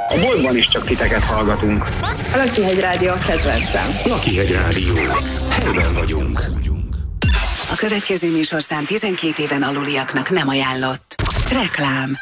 A boltban is csak titeket hallgatunk. A Lakihegy Rádió a kedvencem. Lakihegy Rádió. Helyben vagyunk. A következő műsorszám 12 éven aluliaknak nem ajánlott. Reklám.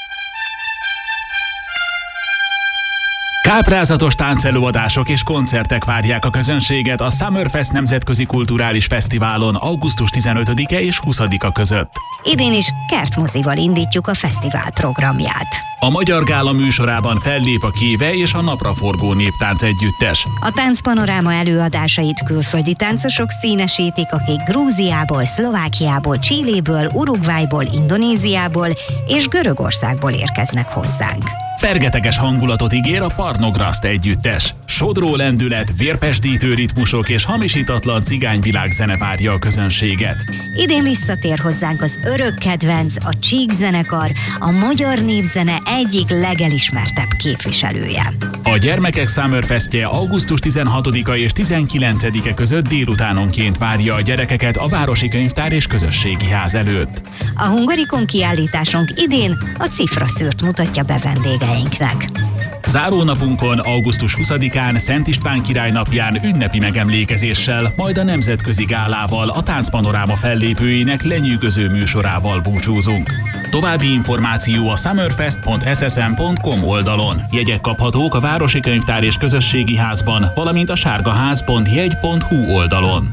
Káprázatos táncelőadások és koncertek várják a közönséget a Summerfest Nemzetközi Kulturális Fesztiválon augusztus 15-e és 20-a között. Idén is kertmozival indítjuk a fesztivál programját. A Magyar Gála műsorában fellép a Kéve és a Napraforgó Néptánc Együttes. A táncpanoráma előadásait külföldi táncosok színesítik, akik Grúziából, Szlovákiából, Chiléből, Uruguayból, Indonéziából és Görögországból érkeznek hozzánk. Fergeteges hangulatot ígér a Parnograszt együttes. Sodró lendület, vérpesdítő ritmusok és hamisítatlan cigányvilágzene várja a közönséget. Idén visszatér hozzánk az örök kedvenc, a Csík zenekar, a magyar népzene egyik legelismertebb képviselője. A Gyermekek Summerfestje augusztus 16-a és 19-e között délutánonként várja a gyerekeket a Városi Könyvtár és Közösségi Ház előtt. A Hungarikon kiállításunk idén a cifraszűrt mutatja be vendégeinknek. Zárónapunkon augusztus 20-án Szent István király napján ünnepi megemlékezéssel, majd a nemzetközi gálával, a táncpanoráma fellépőinek lenyűgöző műsorával búcsúzunk. További információ a summerfest.ssm.com oldalon. Jegyek kaphatók a Városi Könyvtár és Közösségi Házban, valamint a sárgaház.jegy.hu oldalon.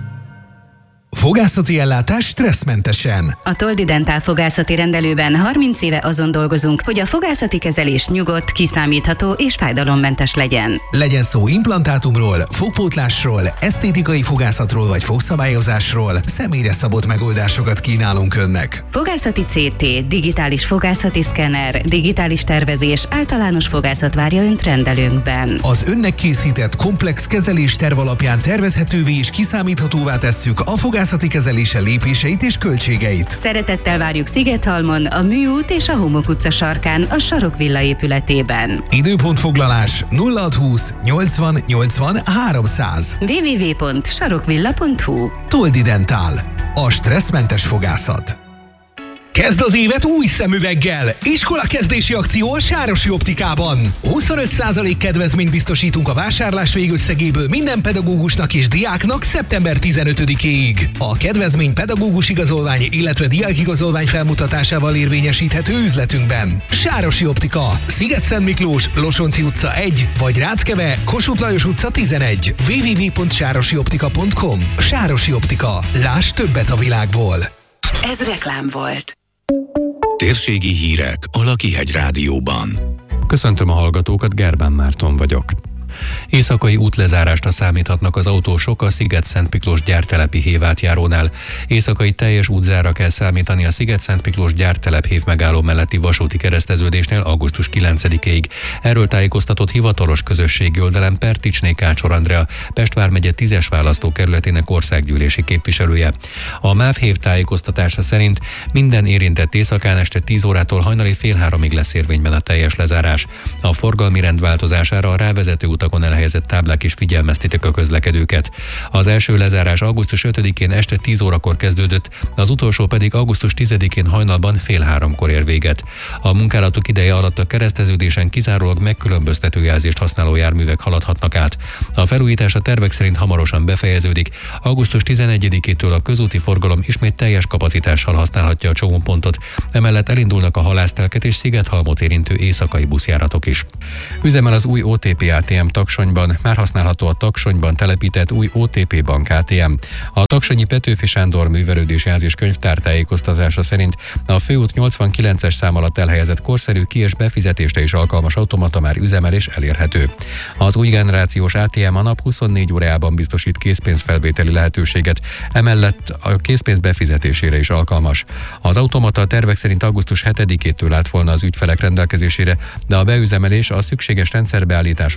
Fogászati ellátás stresszmentesen. A Toldi Dentál fogászati rendelőben 30 éve azon dolgozunk, hogy a fogászati kezelés nyugodt, kiszámítható és fájdalommentes legyen. Legyen szó implantátumról, fogpótlásról, esztétikai fogászatról vagy fogszabályozásról, személyre szabott megoldásokat kínálunk önnek. Fogászati CT, digitális fogászati szkenner, digitális tervezés, általános fogászat várja önt rendelőnkben. Az önnek készített komplex kezelés terv alapján tervezhetővé és kiszámíthatóvá tesszük a fogászati kezelése lépéseit és költségeit. Szeretettel várjuk Szigethalmon, a Műút és a Homok utca sarkán, a Sarokvilla épületében. Időpontfoglalás 0620 80 80 300. www.sarokvilla.hu. Toldi Dentál. A stresszmentes fogászat. Kezd az évet új szemüveggel! Iskolakezdési akció a Sárosi Optikában. 25% kedvezményt biztosítunk a vásárlás végösszegéből minden pedagógusnak és diáknak szeptember 15-ig. A kedvezmény pedagógus igazolvány, illetve diákigazolvány felmutatásával érvényesíthető üzletünkben. Sárosi Optika, Sziget-Szent Miklós, Losonci utca 1, vagy Ráckeve, Kossuth Lajos utca 11. www.sárosioptika.com. Sárosi Optika. Láss többet a világból. Ez reklám volt. Térségi hírek a Lakihegy Rádióban. Köszöntöm a hallgatókat, Gerbán Márton vagyok. Éjszakai útlezárásra számíthatnak az autósok a Sziget-Szent Miklós gyártelepi hévátjárónál. Éjszakai teljes útzára kell számítani a Sziget-Szent Miklós gyártelep hév megálló melletti vasúti kereszteződésnél augusztus 9-ig. Erről tájékoztatott hivatalos közösségi oldalán Perticsné Kácsor Andrea, Pest vármegye 10-es választókerületének országgyűlési képviselője. A MÁV hév tájékoztatása szerint minden érintett éjszakán este 10 órától hajnali fél 3-ig lesz érvényben a teljes lezárás. A forgalmi rend változására a rávezető utakon elhelyezett táblák is figyelmeztetik a közlekedőket. Az első lezárás augusztus 5-én este 10 órakor kezdődött, az utolsó pedig augusztus 10-én hajnalban fél 3-kor ér véget. A munkálatok ideje alatt a kereszteződésen kizárólag megkülönböztető jelzést használó járművek haladhatnak át. A felújítás a tervek szerint hamarosan befejeződik. Augusztus 11-től a közúti forgalom ismét teljes kapacitással használhatja a csomópontot. Emellett elindulnak a Halásztelket és Szigethalmot érintő éjszakai buszjáratok is. Üzemel az új OTP ATM Taksonyban, már használható a Taksonyban telepített új OTP Bank ATM. A taksonyi Petőfi Sándor művelődési ház és könyvtár tájékoztatása szerint a főút 89-es szám alatt elhelyezett korszerű ki- és befizetésre is alkalmas automata már üzemel és elérhető. Az új generációs ATM a nap 24 órájában biztosít készpénzfelvételi lehetőséget, emellett a készpénz befizetésére is alkalmas. Az automata a tervek szerint augusztus 7-től állt volna az ügyfelek rendelkezésére, de a beüzemelés a szükséges rendszerbeállítások miatt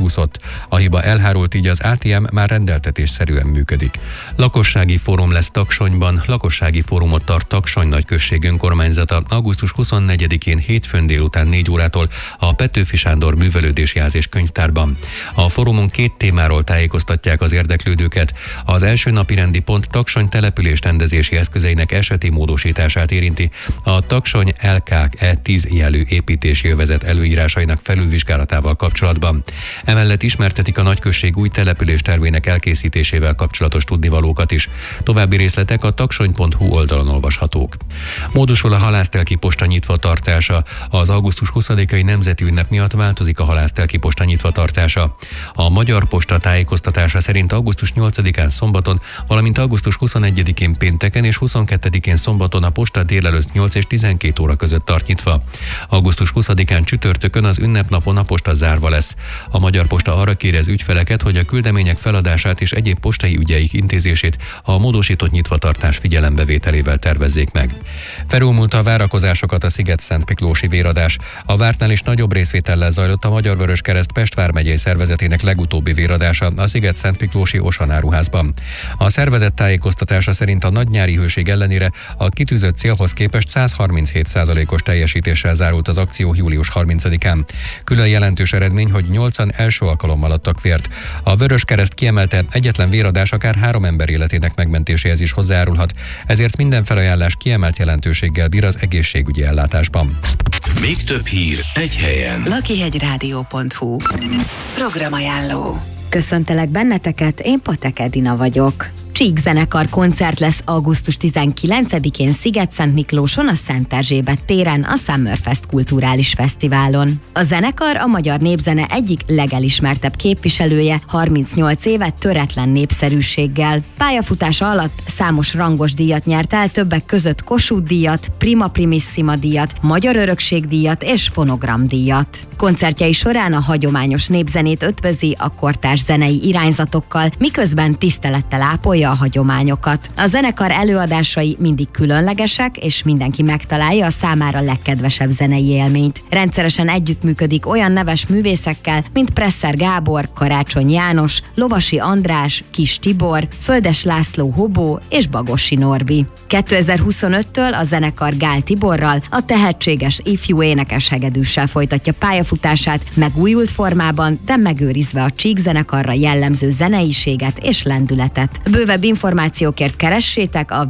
csúszott. A hiba elhárult, így az ATM már rendeltetésszerűen működik. Lakossági fórum lesz Taksonyban. Lakossági fórumot tart Taksony nagyközség önkormányzata augusztus 24-én hétfőn délután 4 órától a Petőfi Sándor Művelődésjelzés könyvtárban. A fórumon 2 témáról tájékoztatják az érdeklődőket. Az első napirendi pont Taksony településrendezési eszközeinek eseti módosítását érinti. A Taksony LKK E10 jelű építési övezet előírásainak felülvizsgálatával kapcsolatban. Emellett ismertetik a nagyközség új település tervének elkészítésével kapcsolatos tudnivalókat is. További részletek a taksony.hu oldalon olvashatók. Módosul a halásztelki posta nyitvatartása. Az augusztus 20-ai nemzeti ünnep miatt változik a halásztelki posta nyitvatartása. A Magyar Posta tájékoztatása szerint augusztus 8-án szombaton, valamint augusztus 21-én pénteken és 22-én szombaton a posta délelőtt 8 és 12 óra között tart nyitva. Augusztus 20-án csütörtökön az ünnepnapon a posta zárva lesz. A Magyar Posta arra kéri az ügyfeleket, hogy a küldemények feladását és egyéb postai ügyeik intézését a módosított nyitvatartás figyelembevételével tervezzék meg. Felülmúlt a várakozásokat a Sziget-Szentmiklósi véradás. A vártnál is nagyobb részvétellel zajlott a Magyar Vöröskereszt Pest vármegyei szervezetének legutóbbi véradása a Sziget-Szentmiklósi Osan áruházban. A szervezet tájékoztatása szerint a nagynyári hőség ellenére a kitűzött célhoz képest 137%-os teljesítéssel zárult az akció július 30-án. Külön jelentős eredmény, hogy 8-an első alkalommal adtak vért. A Vöröskereszt kiemelte, egyetlen véradás akár 3 ember életének megmentéséhez is hozzájárulhat, ezért minden felajánlás kiemelt jelentőséggel bír az egészségügyi ellátásban. Még több hír egy helyen. lakihegyradio.hu Programajánló. Köszöntelek benneteket, én Patek Edina vagyok. Csíkzenekar koncert lesz augusztus 19-én Sziget-Szentmiklóson, a Szent Erzsébet téren, a Summerfest kulturális fesztiválon. A zenekar a magyar népzene egyik legelismertebb képviselője, 38 éve töretlen népszerűséggel. Pályafutása alatt számos rangos díjat nyert el, többek között Kossuth díjat, Prima Primissima díjat, Magyar Örökség díjat és Fonogram díjat. Koncertjei során a hagyományos népzenét ötvözi a kortárs zenei irányzatokkal, miközben tisztelettel ápolja a hagyományokat. A zenekar előadásai mindig különlegesek, és mindenki megtalálja a számára legkedvesebb zenei élményt. Rendszeresen együttműködik olyan neves művészekkel, mint Presser Gábor, Karácsony János, Lovasi András, Kis Tibor, Földes László Hobó és Bagossi Norbi. 2025-től a zenekar Gál Tiborral, a tehetséges ifjú énekes hegedűssel folytatja pályafutását megújult formában, de megőrizve a csíkzenekarra jellemző zeneiséget és lendületet. Bővebb információkért keressétek a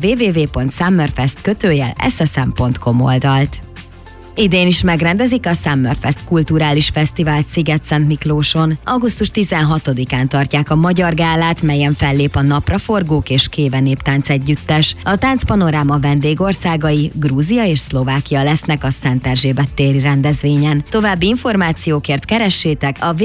www.summerfest.ssm.com oldalt. Idén is megrendezik a Summerfest kulturális fesztivált Sziget-Szentmiklóson. Augusztus 16-án tartják a Magyar Gálát, melyen fellép a Napraforgók és Kéve Néptánc együttes. A táncpanoráma vendégországai Grúzia és Szlovákia lesznek a Szent Erzsébet téri rendezvényen. További információkért keressétek a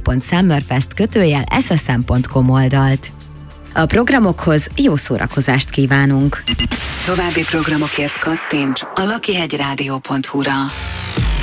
www.summerfest.ssm.com oldalt. A programokhoz jó szórakozást kívánunk! További programokért kattints a lakihegyradio.hu-ra.